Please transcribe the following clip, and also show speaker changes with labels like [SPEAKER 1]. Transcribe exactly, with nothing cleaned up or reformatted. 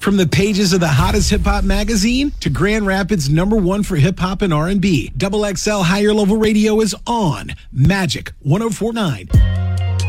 [SPEAKER 1] From the pages of the hottest hip-hop magazine to Grand Rapids' number one for hip-hop and R and B, Double X L Higher Level Radio is on Magic one oh four point nine.